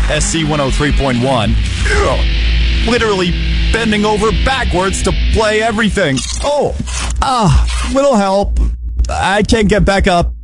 SC 103.1. Literally bending over backwards to play everything. Little help. I can't get back up.